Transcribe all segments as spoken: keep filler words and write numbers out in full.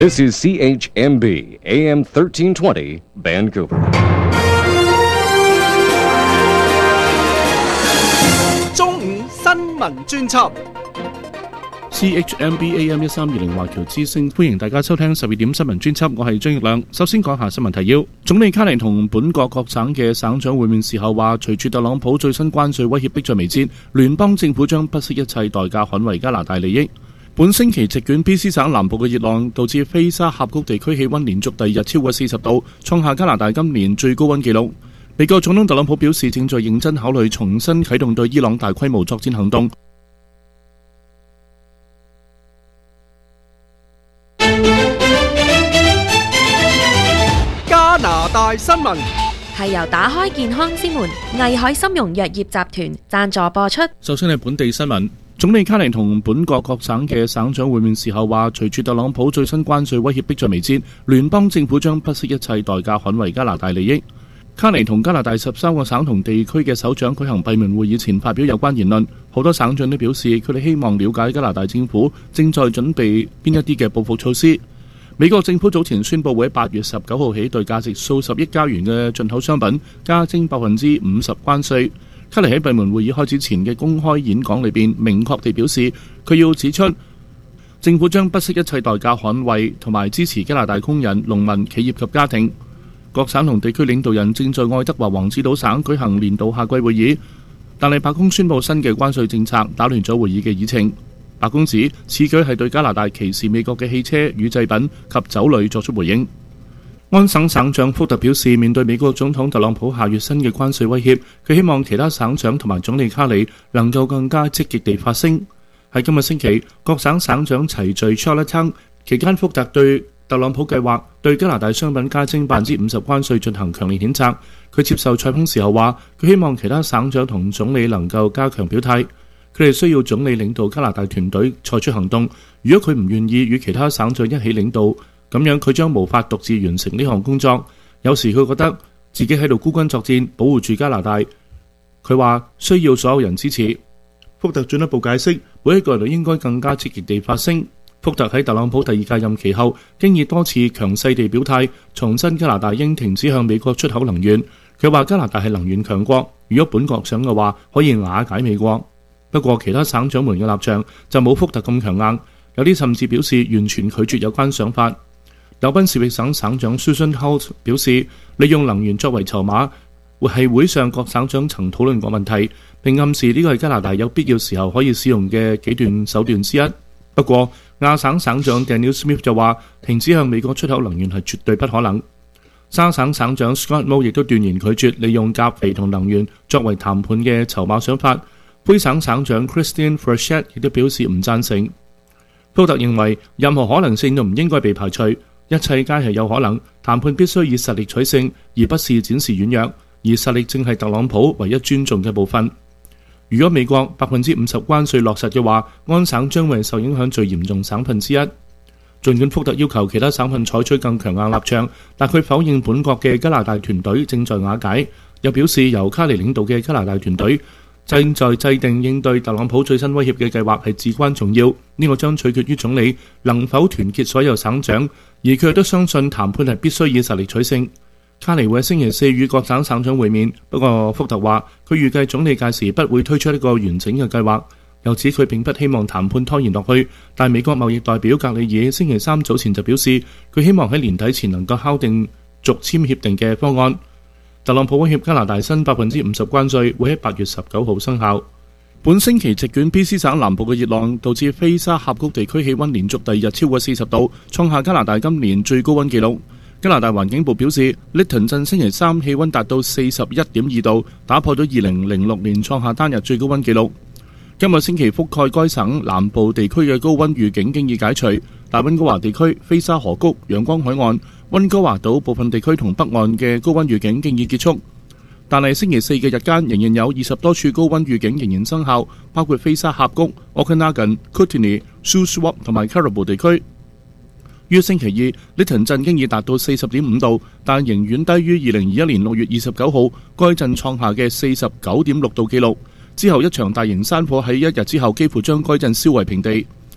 This is C H M B, A M thirteen twenty, Vancouver. 中午新聞專輯 C H M B A M 一三二零華僑之聲，歡迎大家收聽十二點新聞專輯，我係張奕亮。首先講下新聞提要。總理卡尼同本國各省嘅省長會面時候話，隨住特朗普最新關稅威脅迫在眉睫，聯邦政府將不惜一切代價捍衛加拿大利益。本星期席捲 B C 省南部嘅熱浪，導致菲沙峽谷地區氣溫連續第二日超過四十度，創下加拿大今年最高溫紀錄。美國總統特朗普表示，正在認真考慮重新啟動對伊朗大規模作戰行動。 加拿大新聞係由打開健康之門藝海參茸藥業集團贊助播出。 首先係本地新聞。總理卡尼同本國各省嘅省長會面時候話，隨住特朗普最新關稅威脅迫在眉睫，聯邦政府將不惜一切代價捍衛加拿大利益。卡尼同加拿大十三個省同地區嘅首長舉行閉門會議前發表有關言論，好多省長都表示佢哋希望了解加拿大政府正在準備邊一啲嘅報復措施。美國政府早前宣布會喺八月十九號起對價值數十億加元嘅進口商品加徵百分之五十關稅。卡尼喺閉門會議開始前嘅公開演講裏邊，明確地表示佢要指出，政府將不惜一切代價捍衛同埋支持加拿大工人、農民、企業及家庭。各省同地區領導人正在愛德華王子島省舉行年度夏季會議，但係白宮宣布新嘅關稅政策，打亂咗會議嘅議程。白宮指此舉係對加拿大歧視美國嘅汽車、乳製品及酒類作出回應。安省省長福特表示，面對美國總統特朗普下月新嘅關稅威脅，佢希望其他省長同埋總理卡里能夠更加積極地發聲。喺今日星期，各省省長齊聚 Charlottetown 期間，福特對特朗普計劃對加拿大商品加徵百分之五十關稅進行強烈譴責。佢接受採訪時候話，佢希望其他省長同總理能夠加強表態，佢哋需要總理領導加拿大團隊採取行動。如果佢唔願意與其他省長一起領導，咁樣佢將無法獨自完成呢項工作。有時佢覺得自己喺度孤軍作戰，保護住加拿大。佢話需要所有人支持。福特進一步解釋，每一個人都應該更加積極地發聲。福特喺特朗普第二屆任期後，經已多次強勢地表態，重申加拿大應停止向美國出口能源。佢話加拿大係能源強國，如果本國想嘅話，可以瓦解美國。不過其他省長們嘅立場就冇福特咁強硬，有啲甚至表示完全拒絕有關想法。紐賓士域省省長 Susan Holt 表示，利用能源作為籌碼，係會上各省長曾討論過問題，並暗示呢個係加拿大有必要時候可以使用嘅幾段手段之一。不過亞省省長 Daniel Smith 就話，停止向美國出口能源係絕對不可能。沙省省長 Scott Moe 亦都斷言拒絕利用鉀肥同能源作為談判嘅籌碼想法。魁省省長 Christine Frechette 亦都表示唔贊成。福特認為任何可能性都唔應該被排除，一切皆係有可能，談判必須以實力取勝，而不是展示軟弱，而實力正係特朗普唯一尊重嘅部分。如果美國百分之五十關稅落實嘅話，安省將會受影響最嚴重省份之一。儘管福特要求其他省份採取更強硬立場，但佢否認本國嘅加拿大團隊正在瓦解，又表示由卡尼領導嘅加拿大團隊正在制定應對特朗普最新威脅嘅計劃係至關重要，呢個將取決於總理能否團結所有省長，而佢亦都相信談判係必須以實力取勝。卡尼會喺星期四與各省省長會面，不過福特話佢預計總理屆時不會推出一個完整嘅計劃，又指佢並不希望談判拖延落去。但美國貿易代表格里爾星期三早前就表示，佢希望喺年底前能夠敲定續簽協定嘅方案。特朗普威脅加拿大新百分之五十關稅會喺八月十九號生效。本星期席捲 B C 省南部嘅熱浪，導致菲沙峽谷地區氣溫連續第二日超過四十度，創下加拿大今年最高溫紀錄。加拿大環境部表示，利頓鎮星期三氣溫達到四十一點二度，打破咗二零零六年創下單日最高溫紀錄。今日星期覆蓋該省南部地區嘅高溫預警經已解除，大溫哥華地區、菲沙河谷、陽光海岸、溫哥華島部分地區同北岸嘅高溫預警經已結束。但係星期四嘅日間仍然有二十多處高溫預警仍然生效，包括菲沙峽谷、Okanagan、Kootenay、Shuswap 同埋 Caribou 地區。於星期二，利頓鎮經已達到四十點五度，但仍遠低於二零二一年六月二十九號該鎮創下嘅四十九點六度紀錄。之後一場大型山火喺一日之後幾乎將該鎮燒為平地。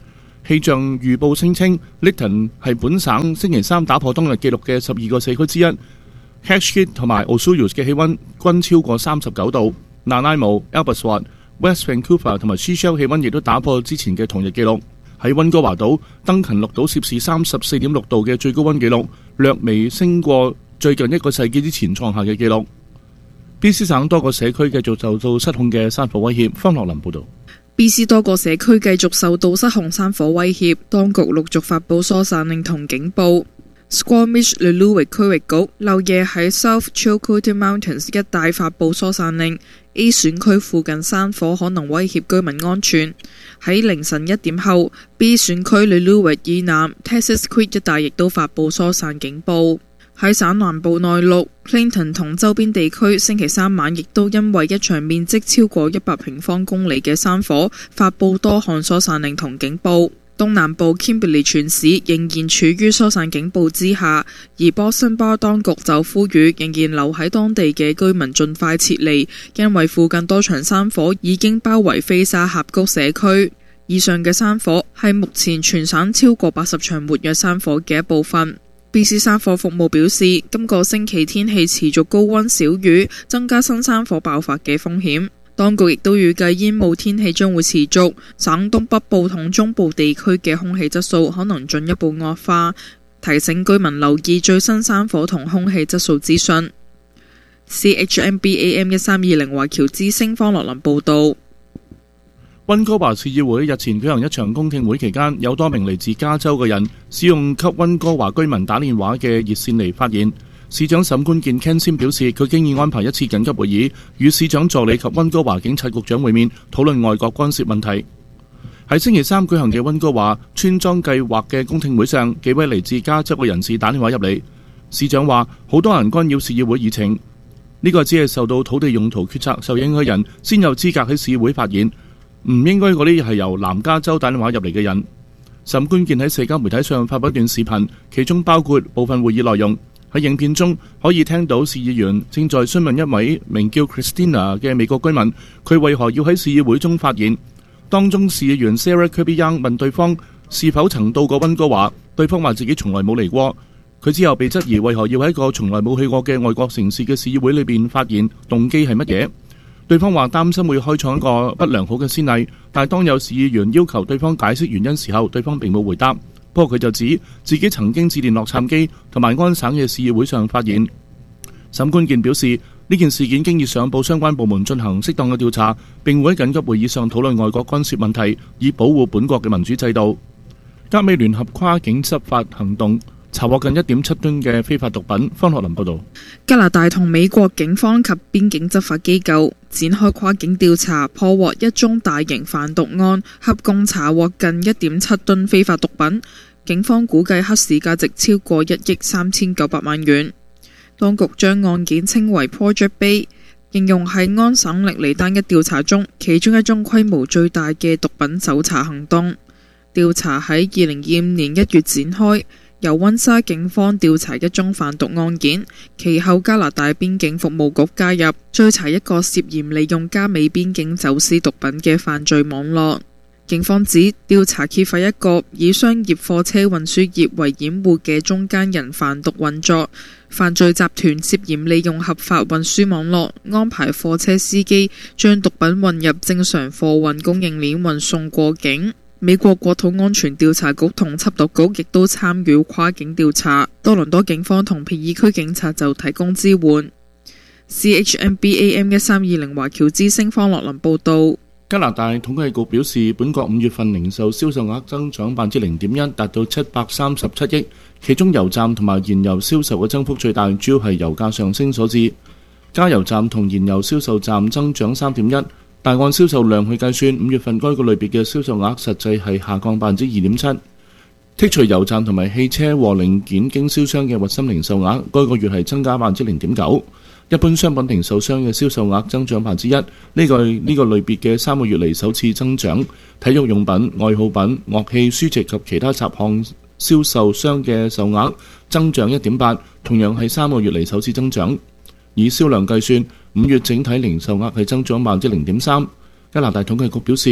氣象預報聲稱 Lytton 係本省星期三打破當日紀錄嘅十二個社區之一。Hesketh 同埋 Osoyoos 嘅氣溫均超過三十九度。Nanaimo、Albaswad、West Vancouver 同埋 Seashell 氣溫亦都打破之前嘅同日紀錄。喺溫哥華島，登勤錄到攝氏三十四點六度嘅最高溫紀錄，略微升過最近一個世紀之前創下嘅紀錄。B C 省多個社區繼續受到失控嘅山火威脅。方樂林報導。 B C 多個社區繼續受到失控山火威脅，當局陸續發布疏散令同警報。Squamish-Lillooet 區域局漏夜喺 South Chilcotin Mountains 一帶發布疏散令 ，A 選區附近山火可能威脅居民安全。喺凌晨一點後 ，B 選區 Lillooet 以南 Texas Creek 一帶亦都發布疏散警報。喺省南部內陸 Clinton 同周邊地區，星期三晚亦都因為一場面積超過一百平方公里嘅山火，發布多項疏散令同警報。東南部 Kimberley 全市仍然處於疏散警報之下，而 Boston Bar 當局就呼籲仍然留喺當地嘅居民盡快撤離，因為附近多場山火已經包圍菲沙峽谷社區。以上嘅山火係目前全省超過八十場活躍山火嘅一部分。B C 山火服務表示，今個星期天氣持續高溫少雨，增加新山火爆發嘅風險。當局亦都預計煙霧天氣將會持續，省東北部同中部地區嘅空氣質素可能進一步惡化，提醒居民留意最新山火同空氣質素資訊。C H M B A M 一三二零華僑之聲方樂林報導。 溫哥華市議會日前舉行一場公聽會期間，有多名嚟自加州嘅人使用給溫哥華居民打電話嘅熱線嚟發言。市長沈官健 Ken Sim 表示，佢經已安排一次緊急會議，與市長助理及溫哥華警察局長會面，討論外國干涉問題。喺星期三舉行嘅溫哥華村莊計劃嘅公聽會上，幾位嚟自加州嘅人士打電話入嚟。市長話，好多人干擾市議會議程，呢個只係受到土地用途決策受影響嘅人先有資格喺市議會發言，唔應該嗰啲係由南加州打電話入嚟嘅人。沈官健喺社交媒體上發布一段視頻，其中包括部分會議內容。喺影片中可以聽到市議員正在詢問一位名叫 Christina 嘅美國居民，佢為何要喺市議會中發言。當中市議員 Sarah Kirby Young 問對方是否曾到過溫哥華，對方話自己從來冇嚟過。佢之後被質疑為何要喺一個從來冇去過嘅外國城市嘅市議會裏邊發言，動機係乜嘢？對方話擔心會開創一個不良好嘅先例，但係當有市議員要求對方解釋原因時候，對方並冇回答。不過佢就指自己曾經致電洛杉磯同埋安省嘅市議會上發言。沈官健表示，呢件事件經已上報相關部門進行適當嘅調查，並會喺緊急會議上討論外國干涉問題，以保護本國嘅民主制度。加美聯合跨境執法行動查獲近一點七噸嘅非法毒品。方學林報導。 加拿大同美國警方及邊境執法機構展開跨境調查，破獲一宗大型販毒案，合共查獲近一點七噸非法毒品。警方估計黑市價值超過一億三千九百萬元。當局將案件稱為 Project Bay， 形容係安省歷嚟單一調查中其中一宗規模最大嘅毒品搜查行動。調查喺二零二五年一月展開，由溫莎警方調查一宗販毒案件，其後加拿大邊境服務局加入追查一個涉嫌利用加美邊境走私毒品嘅犯罪網絡。警方指調查揭發一個以商業貨車運輸業為掩護嘅中間人販毒運作，犯罪集團涉嫌利用合法運輸網絡安排貨車司機將毒品混入正常貨運供應鏈運送過境。美國國土安全調查局同緝毒局亦都參與跨境調查，多倫多警方同皮爾區警察就提供支援。C H M B A M 一三二零華僑之聲方樂林報道。 加拿大統計局表示，本國五月份零售銷售額增長百分之零點一，達到七百三十七億，其中油站同埋燃油銷售嘅增幅最大，主要係油價上升所致。加油站同燃油銷售站增長三點一，但按銷售量去計算，五月份該個類別嘅銷售額實際係下降百分之二點七。剔除油站同埋汽車和零件經銷商嘅核心零售額，該個月係增加百分之零點九。一般商品零售商嘅銷售額增長百分之一，呢、這個呢、這個類別嘅三個月嚟首次增長。體育用品、愛好品、樂器、書籍及其他雜項銷售商嘅售額增長一點八，同樣係三個月嚟首次增長。以銷量計算，五月整體零售額係增長百分之零點三。加拿大統計局表示，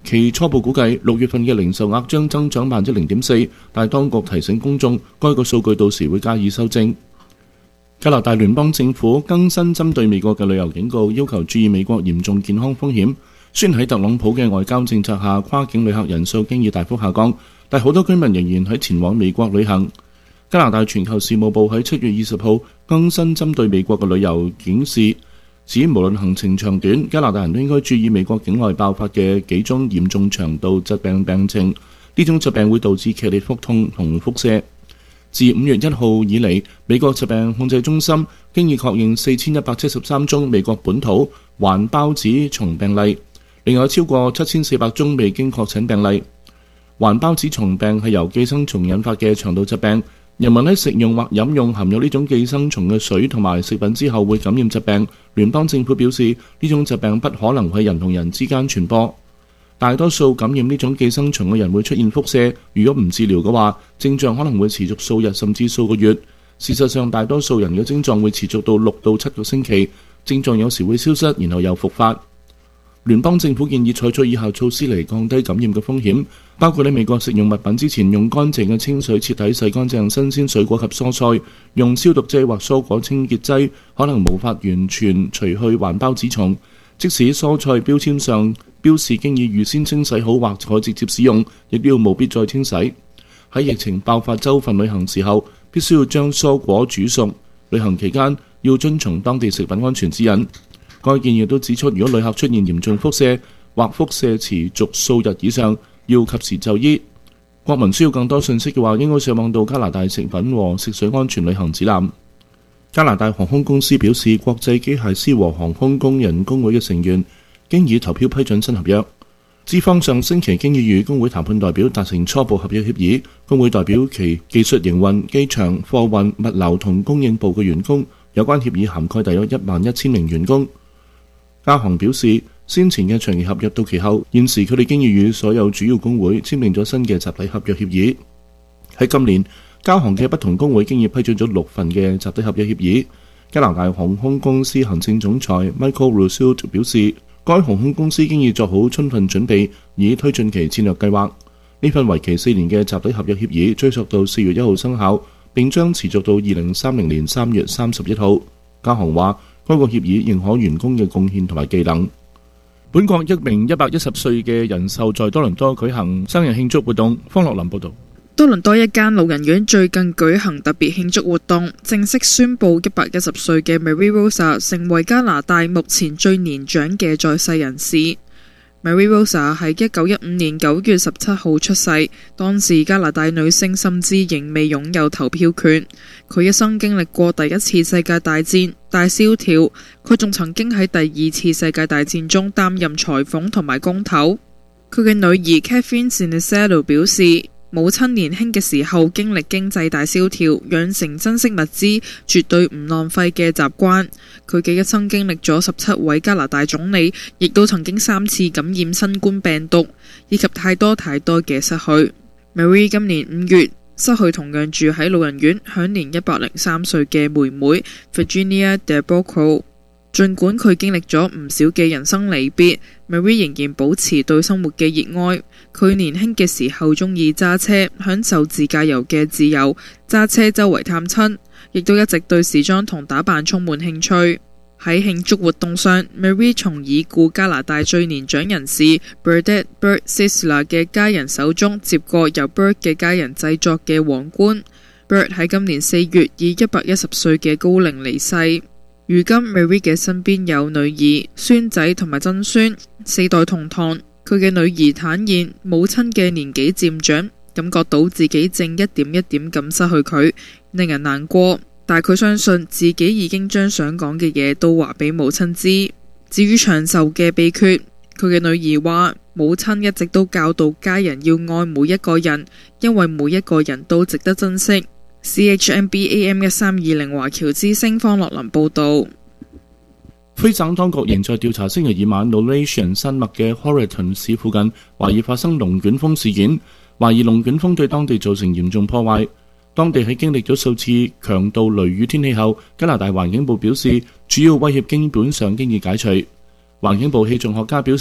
其初步估計六月份嘅零售額將增長百分之零點四，但當局提醒公眾，該個數據到時會加以修正。加拿大聯邦政府更新針對美國嘅旅遊警告，要求注意美國嚴重健康風險。雖然喺特朗普嘅外交政策下，跨境旅客人數經已大幅下降，但好多居民仍然喺前往美國旅行。加拿大全球事務部喺七月二十號更新針對美國嘅旅遊警示，指無論行程長短，加拿大人都應該注意美國境內爆發嘅幾宗嚴重腸道疾病病症。呢種疾病會導致劇烈腹痛同腹瀉。自五月一號以嚟，美國疾病控制中心經已確認四千一百七十三宗美國本土環孢子蟲病例，另外超過七千四百宗未經確診病例。環孢子蟲病係由寄生蟲引發嘅腸道疾病，人民喺食用或飲用含有呢種寄生蟲嘅水同埋食品之後會感染疾病。聯邦政府表示，呢種疾病不可能喺人同人之間傳播。大多數感染呢種寄生蟲嘅人會出現腹瀉，如果唔治療嘅話，症狀可能會持續數日甚至數個月。事實上，大多數人嘅症狀會持續到六到七個星期，症狀有時會消失，然後又復發。聯邦政府建議採取以下措施嚟降低感染嘅風險，包括喺美國食用物品之前用乾淨嘅清水徹底洗乾淨新鮮水果及蔬菜，用消毒劑或蔬果清潔劑可能無法完全除去環孢子蟲。即使蔬菜標籤上標示經已預先清洗好或可直接使用，亦都要務必再清洗。喺疫情爆發州份旅行時候，必須要將蔬果煮熟。旅行期間要遵從當地食品安全指引。該建議都指出，如果旅客出現嚴重腹瀉或腹瀉持續數日以上，要及時就醫。國民需要更多信息嘅話，應該上網到加拿大食品和食水安全旅行指南。加拿大航空公司表示，國際機械師和航空工人工會嘅成員經已投票批准新合約。資方上星期經已與工會談判代表達成初步合約協議。工會代表其技術營運、機場、貨運、物流同供應部嘅員工，有關協議涵蓋大約一萬一千名員工。加航表示，先前嘅長期合約到期後，現時佢哋經已與所有主要工會簽訂咗新嘅集體合約協議。喺今年，加航嘅不同工會經已批准咗六份嘅集體合約協議。加拿大航空公司行政總裁 Michael Rousseau 表示，該航空公司經已做好充分準備，以推進其戰略計劃。呢份為期四年嘅集體合約協議追溯到四月一號生效，並將持續到二零三零年三月三十一號。加航話，該個協議認可員工嘅貢獻同埋技能。本國一名一百一十歲嘅人壽在多倫多舉行生日慶祝活動。方樂林報導。 多倫多一間老人院最近舉行特別慶祝活動，正式宣布一百一十歲嘅 Mary Rosa 成為加拿大目前最年長嘅在世人士。Mary Rosa 喺一九一五年九月十七號出世，當時加拿大女性甚至仍未擁有投票權。佢一生經歷過第一次世界大戰、大蕭條，佢仲曾經喺第二次世界大戰中擔任裁縫同埋工頭。佢嘅女兒 Catherine Sinisalo 表示，母親年輕嘅時候經歷經濟大蕭條，養成珍惜物資、絕對唔浪費嘅習慣。佢嘅一生經歷咗十七位加拿大總理，亦都曾經三次感染新冠病毒，以及太多太多嘅失去。Mary 今年五月失去同樣住喺老人院、享年一百零三歲嘅妹妹 Virginia DeBocco。盡管佢經歷咗唔少嘅人生離別， Mary 仍然保持對生活嘅熱愛。佢年輕嘅時候中意揸車，享受自駕遊嘅自由，揸車周圍探親，亦都一直對時裝同打扮充滿興趣。喺慶祝活動上， Mary 從已故加拿大最年長人士 Bernadette Burt Sisler 嘅家人手中接過由 Burt 嘅家人製作嘅皇冠。Burt 喺今年四月以一百一十歲嘅高齡離世。如今 Mary 嘅身邊有女兒、孫仔同埋曾孫，四代同堂。佢嘅女兒坦言，母親嘅年紀漸長，感覺到自己正一點一點咁失去佢，令人難過。但佢相信自己已經將想講嘅嘢都話俾母親知。至於長壽嘅秘訣，佢嘅女兒話，母親一直都教導家人要愛每一個人，因為每一個人都值得珍惜。C H M B A M 一三二零華僑之聲方樂林報道。 非省當局仍在調查星期二晚 Laurentian 山脈嘅 Horaton 市附近懷疑發生龍捲風事件，懷疑龍捲風對當地造成嚴重破壞。當地喺經歷咗數次強度雷雨天氣後，加拿大環境部表示主要威脅基本上經已解除。環境部氣象學家表示，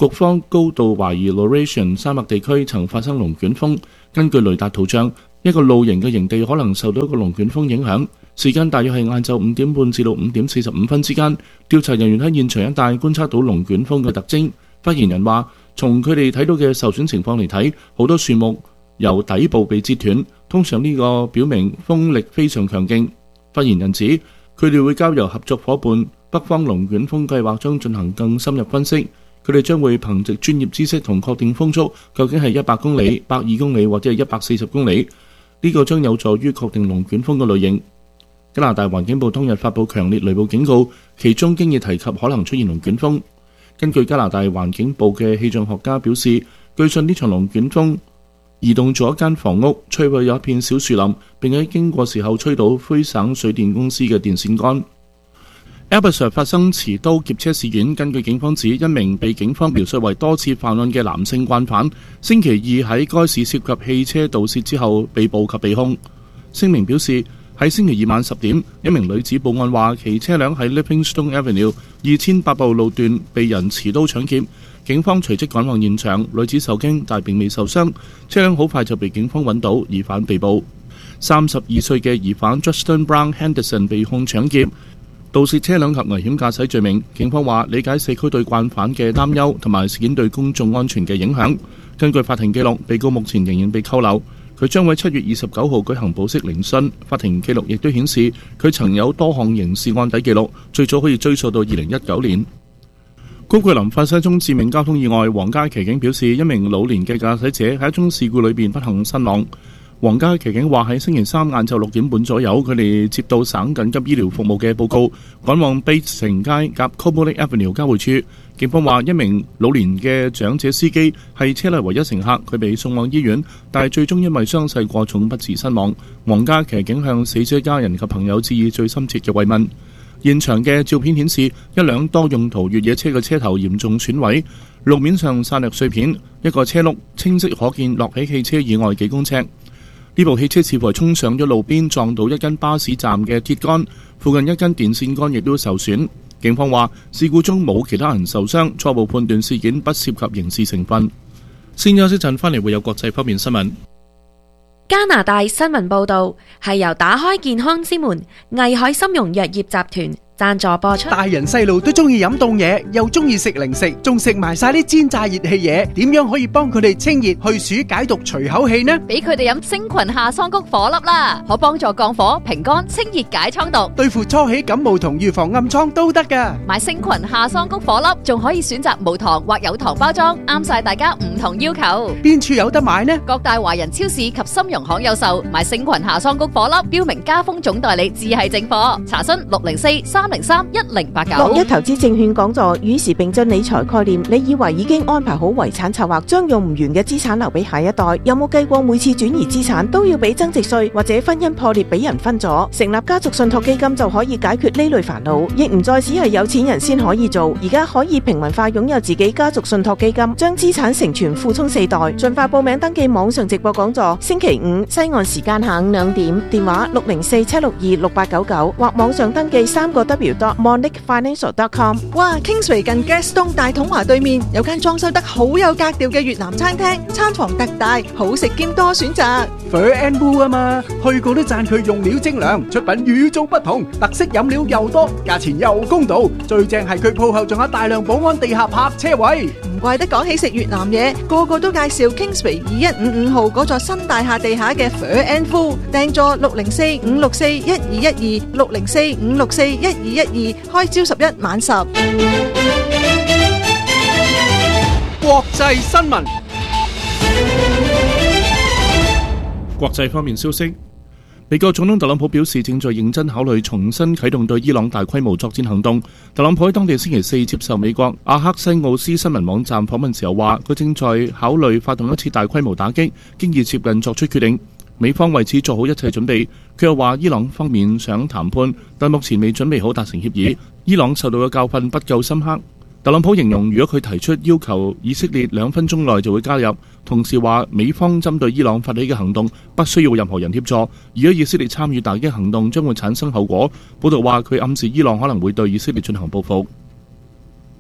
局方高度懷疑 Laurentian 沙漠地區曾發生龍捲風。根據雷達圖像，一個露營嘅營地可能受到一個龍捲風影響，時間大約係晏晝五點半至到五點四十五分之間。調查人員喺現場一帶觀察到龍捲風嘅特徵。發言人話，從佢哋睇到嘅受損情況嚟睇，好多樹木由底部被折斷，通常呢個表明風力非常強勁。發言人指，佢哋會交由合作伙伴北方龍捲風計劃將進行更深入分析。佢哋將會憑藉專業知識同確定風速究竟係一百公里、百二公里或者係一百四十公里，呢個將有助於確定龍捲風嘅類型。加拿大環境部當日發布強烈雷暴警告，其中經已提及可能出現龍捲風。根據加拿大環境部嘅氣象學家表示，據信呢場龍捲風移動咗一間房屋，摧毀咗一片小樹林，並喺經過時候吹倒魁省水電公司嘅電線桿。Abbotsford 發生持刀劫車事件，根據警方指，一名被警方描述為多次犯案嘅男性慣犯，星期二喺該市涉及汽車盜竊之後被捕及被控。聲明表示，喺星期二晚十點，一名女子報案話其車輛喺 Livingstone Avenue 二千八百號路段被人持刀搶劫，警方隨即趕往現場，女子受驚但並未受傷，車輛好快就被警方揾到，疑犯被捕。三十二歲嘅疑犯 Justin Brown Henderson 被控搶劫、盜竊車輛及危險駕駛罪名。警方話理解社區對慣犯嘅擔憂同埋事件對公眾安全嘅影響。根據法庭記錄，被告目前仍然被扣留，佢將會七月二十九號舉行保釋聆訊。法庭記錄亦都顯示佢曾有多項刑事案底記錄，最早可以追溯到二零一九年。高桂林發生一宗致命交通意外，皇家騎警表示一名老年嘅駕駛者喺一宗事故裏邊不幸身亡。皇家騎警話喺星期三晏晝六點半左右，佢哋接到省緊急醫療服務嘅報告，趕往卑城街夾 Cobourg Avenue 交匯處。警方話一名老年嘅長者司機係車內唯一乘客，佢被送往醫院，但係最終因為傷勢過重不治身亡。皇家騎警向死者家人及朋友致以最深切嘅慰問。現場嘅照片顯示，一輛多用途越野車嘅車頭嚴重損毀，路面上散落碎片，一個車轆清晰可見落喺汽車以外幾公尺。呢部汽車似乎係衝上咗路邊，撞到一間巴士站嘅鐵桿，附近一根電線桿亦都受損。警方話事故中冇其他人受傷，初步判斷事件不涉及刑事成分。先休息陣，翻嚟會有國際方面新聞。 加拿大新聞報導係由打開健康之門藝海參茸藥業集團贊助播出。 大人細路都中意飲凍嘢，又中意食零食，仲食埋晒啲煎炸熱氣嘢，點樣可以幫佢哋清熱去暑解毒除口氣呢？ 俾佢哋飲星群夏桑菊顆粒啦，可幫助降火、平肝、清熱解瘡毒， 對付初起感冒同預防暗瘡都得噶。 買星群夏桑菊顆粒，仲可以選擇無糖或有糖包裝，啱晒大家唔同要求。 邊處有得買呢？ 各大華人超市及參茸行有售。買星群夏桑菊顆粒，標明加豐總代理，自係正貨。查詢六零四三零三一零八九。 六一投資證券講座與時並進理財概念，你以為已經安排好遺產策劃，將用唔完嘅資產留俾下一代？有冇計過每次轉移資產都要俾增值稅，或者婚姻破裂俾人分咗？成立家族信託基金就可以解決呢類煩惱，亦唔再只係有錢人先可以做，而家可以平民化擁有自己家族信託基金，將資產承傳付充四代。盡快報名登記網上直播講座，星期五西岸時間下午兩點，電話六零四七六二六八九九或網上登記三個 W dot monic financial dot com。 哇 Kingsway 近 Gaston 大統華對面有間裝修得好有格調嘅越南餐廳，餐房特大，好食兼多選擇。 Fur and Wool 啊嘛，去過都讚佢用料精良，出品與眾不同，特色飲料又多，價錢又公道，最正係佢鋪後仲有大量保安地下泊車位。 唔怪得講起食越南嘢，個個都介紹 Kingsway 二一五五號嗰座新大廈地下嘅 Fur and Wool，訂座六零四五六四一二一二六零四五六四一二一二，開朝十一晚十。 國際新聞。 國際方面消息，美國總統特朗普表示正在認真考慮重新啟動對伊朗大規模作戰行動。特朗普喺當地星期四接受美國阿克西奧斯新聞網站訪問時候話，佢正在考慮發動一次大規模打擊，經已接近作出決定。美方為此做好一切準備。佢又話伊朗方面想談判，但目前未準備好達成協議。伊朗受到嘅教訓不夠深刻。特朗普形容，如果佢提出要求以色列兩分鐘內就會加入，同時話美方針對伊朗發起嘅行動不需要任何人協助，如果以色列參與打擊行動將會產生後果。報道話佢暗示伊朗可能會對以色列進行報復。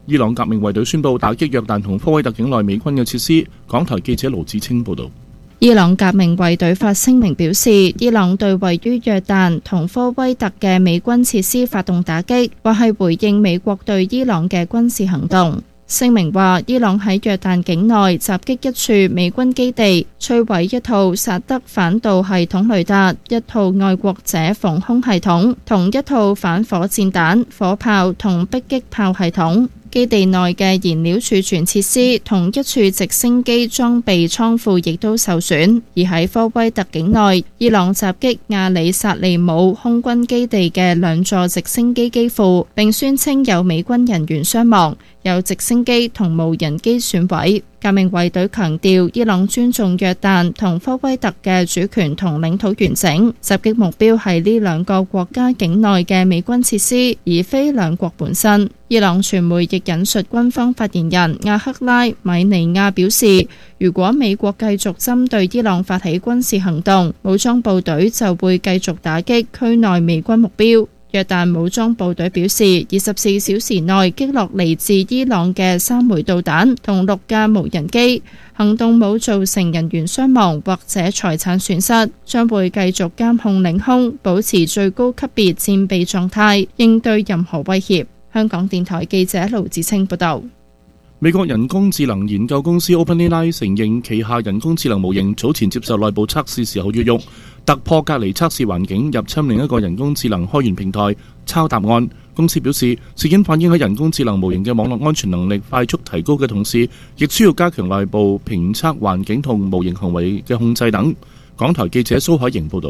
伊朗革命衛隊宣布打擊約旦同科威特境內美軍嘅設施。港台記者盧子清報導。 伊朗革命衛隊發聲明表示，伊朗對位於約旦同科威特嘅美軍設施發動打擊，或係回應美國對伊朗嘅軍事行動。聲明話，伊朗喺約旦境內襲擊一處美軍基地，摧毀一套薩德反導系統雷達、一套愛國者防空系統同一套反火箭彈、火炮同迫擊炮系統。基地內嘅燃料儲存設施同一處直升機裝備倉庫亦都受損。而喺科威特境內，伊朗襲擊亞里薩利姆空軍基地嘅兩座直升機機庫，並宣稱有美軍人員傷亡，有直升機同無人機損毀。革命衛隊強調，伊朗尊重約旦同科威特嘅主權同領土完整，襲擊目標係呢兩個國家境內嘅美軍設施，而非兩國本身。伊朗傳媒亦引述軍方發言人亞克拉米尼亞表示，如果美國繼續針對伊朗發起軍事行動，武裝部隊就會繼續打擊區內美軍目標。約旦武裝部隊表示，二十四小時內擊落嚟自伊朗嘅三枚導彈同六架無人機，行動冇造成人員傷亡或者財產損失，將會繼續監控領空，保持最高級別戰備狀態，應對任何威脅。香港電台記者盧子清報道。 美國人工智能研究公司 OpenAI 承認旗下人工智能模型早前接受內部測試時候越獄，突破隔離測試環境，入侵另一個人工智能開源平台抄答案。公司表示，事件反映喺人工智能模型嘅網絡安全能力快速提高嘅同時，亦需要加強內部評測環境同模型行為嘅控制等。港台記者蘇海瑩報道。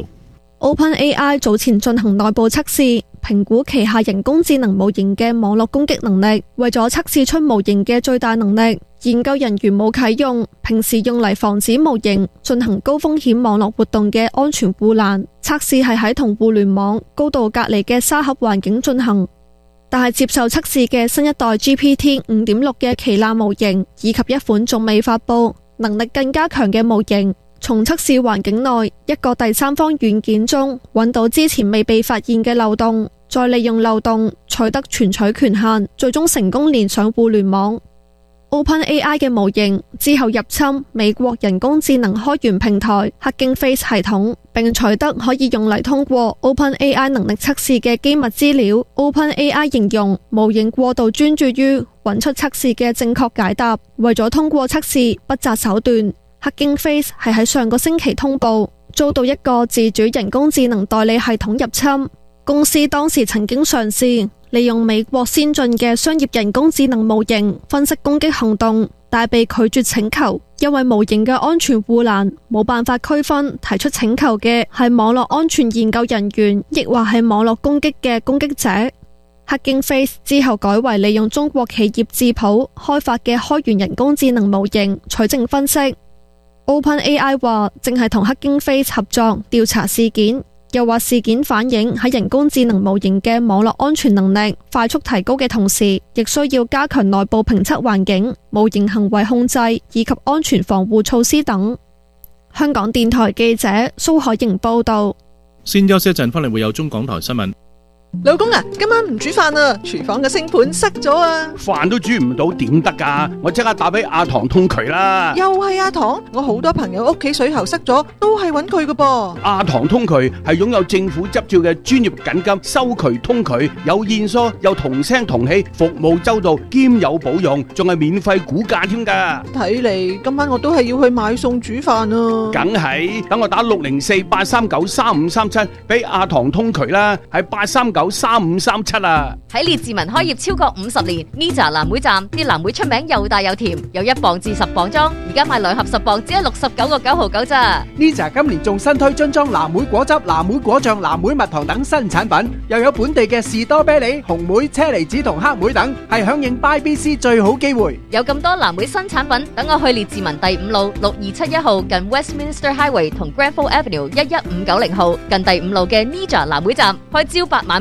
OpenAI 早前進行內部測試，評估旗下人工智能模型嘅網絡攻擊能力。為咗測試出模型嘅最大能力，研究人員冇啟用平時用嚟防止模型進行高風險網絡活動嘅安全護欄。測試係喺同互聯網高度隔離嘅沙盒環境進行，但係接受測試嘅新一代 G P T 五點六 嘅旗艦模型，以及一款仲未發佈、能力更加強嘅模型，從測試環境內一個第三方軟件中揾到之前未被發現嘅漏洞，再利用漏洞取得存取權限，最終成功連上互聯網。OpenAI 嘅模型之後入侵美國人工智能開源平台 Hugging Face 系統，並取得可以用嚟通過 OpenAI 能力測試嘅機密資料。OpenAI 形容模型過度專注於揾出測試嘅正確解答，為咗通過測試不擇手段。Hugging Face 係喺上個星期通報遭到一個自主人工智能代理系統入侵。公司當時曾經嘗試利用美國先進嘅商業人工智能模型分析攻擊行動，但被拒絕請求，因為模型嘅安全護欄冇辦法區分提出請求嘅係網絡安全研究人員，亦或係網絡攻擊嘅攻擊者。Hugging Face 之後改為利用中國企業智譜開發嘅開源人工智能模型取證分析。OpenAI 話正係同 Hugging Face 合作調查事件，又話事件反映喺人工智能模型嘅網絡安全能力快速提高嘅同時，亦需要加強內部評測環境、模型行為控制以及安全防護措施等。香港電台記者蘇海瑩報道。 先休息一陣，翻嚟會有中港台新聞。 老公啊，今晚唔煮飯啊，廚房嘅星盤塞咗啊！ 飯都煮唔到點得噶？我即刻打俾阿唐通渠啦！ 又係阿唐，我好多朋友屋企水喉塞咗，都係揾佢噶噃。 阿唐通渠係擁有政府執照嘅專業緊急收渠通渠，有現疏，有同聲同氣，服務周到，兼有保用，仲係免費估價添噶。 睇嚟今晚我都係要去買餸煮飯啊！ 梗係，等我打六零四八三九三五三七俾阿唐通渠啦，係八三九三五三七啊！ 喺列治文開業超過五十年 ，Nija 藍莓站啲藍莓出名又大又甜，有一磅至十磅裝，而家賣兩盒十磅只係六十九個九毫九咋。 Nija 今年仲新推樽裝藍莓果汁、藍莓果醬、藍莓蜜糖等新產品，又有本地嘅士多啤梨、紅莓、車厘子同黑莓等，係響應 Buy B C 最好機會。 有咁多藍莓新產品，等我去列治文第五路六二七一號近 Westminster Highway 同 Granville Avenue 一一五九零號近第五路嘅 Nija 藍莓站，開朝八晚八。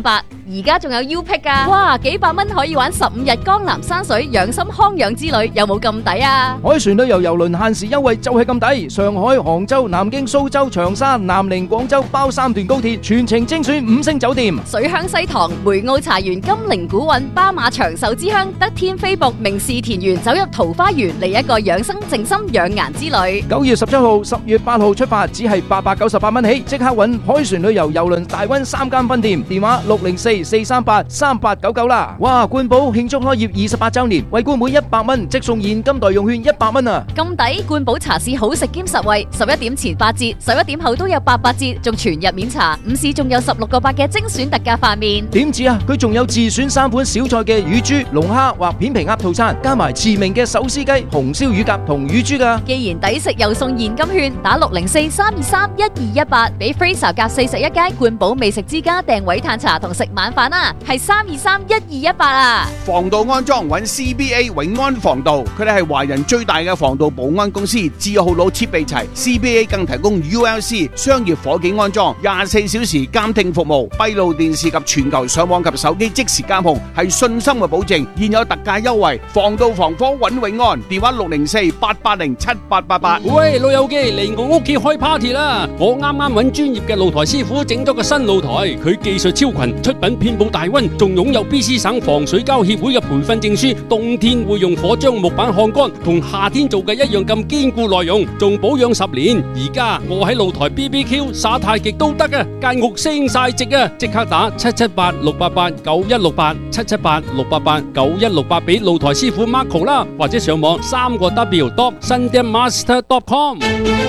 而家仲有 U Pick 啊！哇，幾百蚊可以玩十五日江南山水養心康養之旅，有冇咁抵啊？ 海船旅遊郵輪限時優惠就係咁抵，上海、杭州、南京、蘇州、長沙、南寧、廣州包三段高鐵，全程精選五星酒店。 水鄉西塘、梅澳茶園、金陵古韻、巴馬長壽之鄉、德天飛瀑、名士田園，走入桃花源嚟一個養生靜心養顏之旅。 九月十七號、十月八號出發，只係八百九十八蚊起，即刻搵海船旅遊郵輪大溫三間分店，電話六零四四三八三八九九啦。哇！冠寶慶祝開業二十八周年，為冠每一百蚊即送現金代用券一百蚊啊！ 咁抵！冠寶茶市好食兼實惠，十一點前八折，十一點後都有八八折，仲全日免茶。午市仲有十六個八嘅精選特價飯麵。 點止啊！佢仲有自選三款小菜嘅乳豬、龍蝦或片皮鴨套餐，加埋馳名嘅手撕雞、紅燒乳鴿同乳豬噶。 既然抵食又送現金券，打六零四三二三一二一八，俾 Fraser 夾四十一街冠寶美食之家訂位嘆茶同食晚飯啊！係三二三一二一八啊！ 防盜安裝揾 C B A 永安防盜，佢哋係華人最大嘅防盜保安公司，字號佬設備齊 ，C B A 更提供 U L C 商業火警安裝，廿四小時監聽服務，閉路電視及全球上網及手機即時監控，係信心嘅保證。現有特價優惠，防盜防火揾永安，電話六零四八八零七八八八。 喂，老友記嚟我屋企開 party 啦！我啱啱揾專業嘅露台師傅整咗個新露台，佢技術超群，出品遍佈大溫，仲擁有 B C 省防水膠協會嘅培訓證書，冬天會用火將木板烘乾，同夏天做嘅一樣咁堅固耐用，仲保養十年。而家我喺露台 B B Q 耍太極都得啊，間屋升晒值啊！即刻打七七八六八八九一六八七七八六八八九一六八俾露台師傅 Marco 啦，或者上網三個 W dot sundanmaster dot com。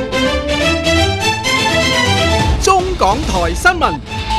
中港台新聞。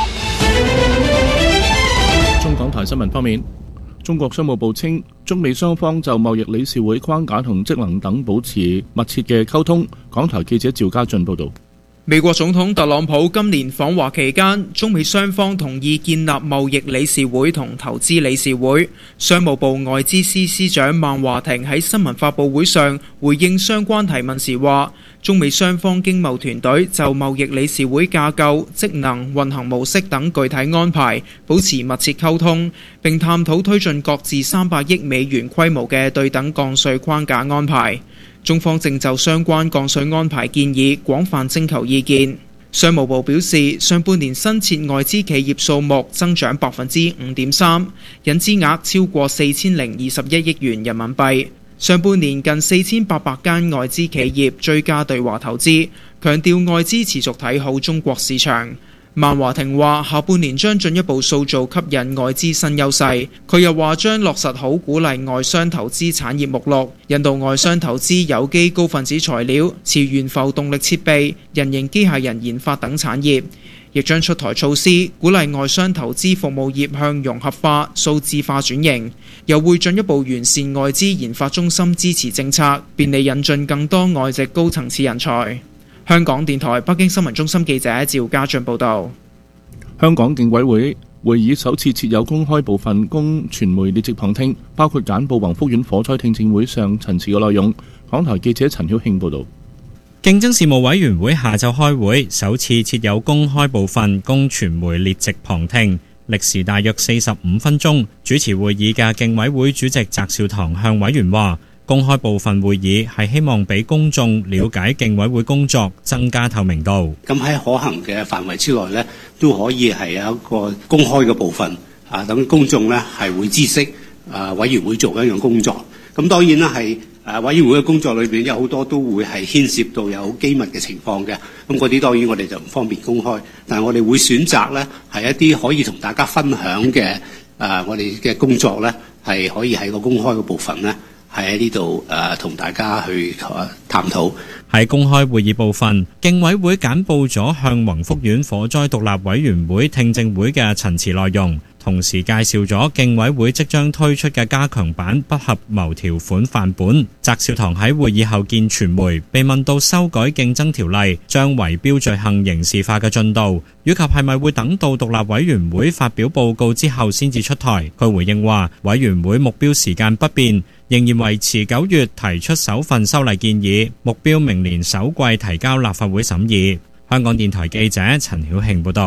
中港台新聞方面，中國商務部稱，中美雙方就貿易理事會框架同職能等保持密切嘅溝通。港台記者趙家俊報道。 美國總統特朗普今年訪華期間，中美雙方同意建立貿易理事會同投資理事會。商務部外資司司長萬華庭喺新聞發佈會上回應相關提問時話，中美雙方經貿團隊就貿易理事會架構、職能、運行模式等具體安排保持密切溝通，並探討推進各自三百億美元規模嘅對等降稅框架安排。中方正就相關降稅安排建議廣泛徵求意見。商務部表示，上半年新設外資企業數目增長百分之五點三，引資額超過四千零二十一億元人民幣。上半年近四千八百間外資企業追加對華投資，強調外資持續睇好中國市場。萬華庭話，下半年將進一步塑造吸引外資新優勢。佢又話將落實好鼓勵外商投資產業目錄，引導外商投資有機高分子材料、磁懸浮動力設備、人形機械人研發等產業，亦將出台措施鼓勵外商投資服務業向融合化、數字化轉型。又會進一步完善外資研發中心支持政策，便利引進更多外籍高層次人才。香港電台北京新聞中心記者趙家俊報道。 香港競委會會議首次設有公開部分供傳媒列席旁聽，包括簡報宏福苑火災聽證會上陳詞嘅內容。港台記者陳曉慶報道。 競爭事務委員會下晝開會，首次設有公開部分供傳媒列席旁聽，歷時大約四十五分鐘。主持會議嘅競委會主席翟紹唐向委員話，公開部分會議係希望俾公眾了解競委會工作，增加透明度。 咁喺可行嘅範圍之內呢，都可以係有一個公開嘅部分，啊，等公眾呢係會知悉啊委員會做一樣工作。咁當然啦，係啊委員會嘅工作裏邊有好多都會係牽涉到有機密嘅情況嘅。咁嗰啲當然我哋就唔方便公開，但係我哋會選擇呢係一啲可以同大家分享嘅啊我哋嘅工作呢，係可以喺個公開嘅部分呢。喺呢度誒，同大家去探討。 喺公開會議部分，競委會簡報咗向宏福苑火災獨立委員會聽證會嘅陳詞內容，同時介紹咗競委會即將推出嘅加強版不合謀條款範本。翟紹唐喺會議後見傳媒，被問到修改競爭條例將圍標罪行刑事化嘅進度，以及係咪會等到獨立委員會發表報告之後先至出台。佢回應話，委員會目標時間不變，仍然維持九月提出首份修例建議，目標明年首季提交立法會審議。香港電台記者陳曉慶報導。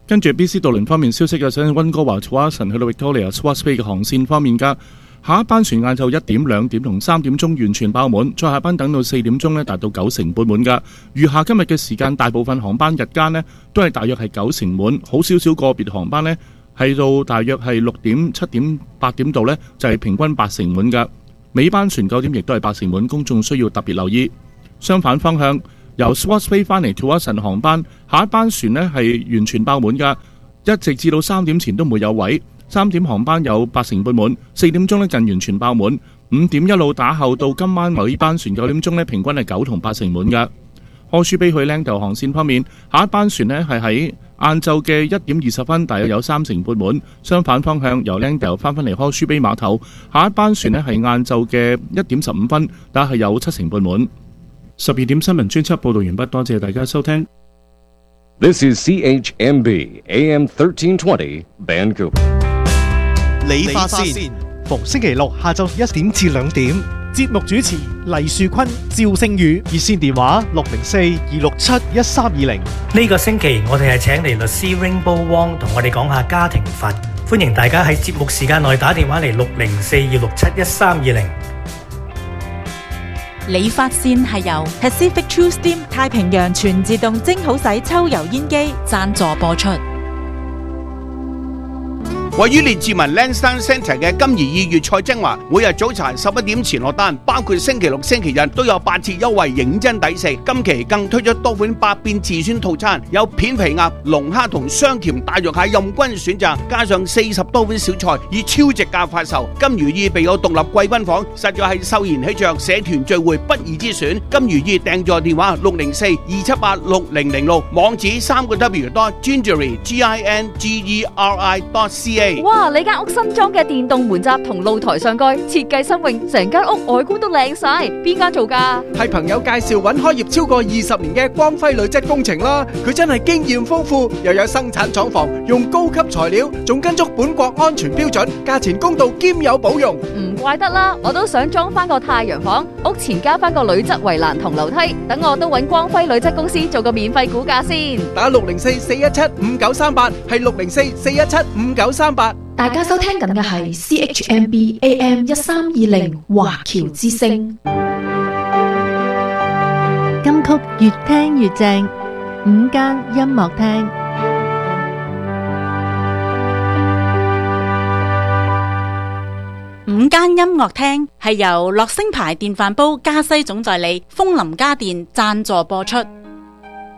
跟住 B C 渡輪方面消息嘅，想溫哥華 Tsawwassen 去到 Victoria Swartz Bay 嘅航線方面㗎，下一班船晏晝一點、兩點同三點鐘完全爆滿，再下班等到四點鐘呢達到九成半滿㗎。餘下今日嘅時間，大部分航班日間呢都係大約係九成滿，好少少個別航班呢係到大約係六點、七點、八點度呢就係平均八成滿㗎。尾班船九點亦都係八成滿，公眾需要特別留意。相反方向，由 Swartz Bay 翻嚟 Tsawwassen 航班，下一班船呢係完全爆滿㗎，一直至到三點前都沒有位。三點航班有八成半滿，四點鐘呢近完全爆滿，五點一路打後到今晚某班船九點鐘呢平均係九同八成滿㗎。Horseshoe Bay 去 Langdale 航線方面，下一班船呢係喺晏晝嘅一點二十分，大約有三成半滿。相反方向由 Langdale 翻返嚟 Horseshoe Bay 碼頭，下一班船呢係晏晝嘅一點十五分，但係有七成半滿。十二點新聞專輯報導完畢，多謝大家收聽。 This is C H M B A M thirteen twenty Vancouver。 理髮線，逢星期六下晝一點至兩點。節目主持黎樹坤、趙星宇，熱線電話六零四二六七一三二零。 呢個星期我哋係請嚟律師 Rainbow Wong 同我哋講下家庭法，歡迎大家喺節目時間內打電話嚟六零四二六七一三二零。 理髮線係由 Pacific True Steam 太平洋全自動蒸好洗抽油煙機贊助播出。 位於列治文 Lansdowne Centre 嘅金怡意粵菜精華，每日早餐十一點前落單，包括星期六、星期日都有八折優惠，認真抵食。今期更推出多款百變自選套餐，有片皮鴨、龍蝦同雙甜大肉蟹任君選擇，加上四十多款小菜，以超值價發售。金如意備有獨立貴賓房，實在係秀賢喜鵲社團聚會不二之選。金如意訂座電話六零四二七八六零零六，網址三個 W dot gingery G I N G E R I dot C A。 哇！你間屋新裝嘅電動門閘同露台上蓋設計新穎，成間屋外觀都靚晒。邊間做㗎？ 係朋友介紹揾開業超過二十年嘅光輝鋁質工程啦。佢真係經驗豐富，又有生產廠房，用高級材料，仲跟足本國安全標準，價錢公道兼有保用。 唔怪得啦，我都想裝翻個太陽房，屋前加翻個鋁質圍欄同樓梯，等我都揾光輝鋁質公司做個免費估價先。 打六零四四一七五九三八，係六零四四一七五九三八。 大家收聽緊嘅係 C H M B A M 一三二零華僑之聲。 金曲越聽越正，午間音樂廳。午間音樂廳係由樂聲牌電飯煲加西總代理楓林家電贊助播出。